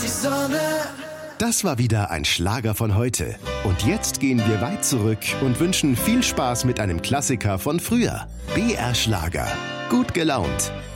die Sonne. Das war wieder ein Schlager von heute. Und jetzt gehen wir weit zurück und wünschen viel Spaß mit einem Klassiker von früher. BR Schlager. Gut gelaunt.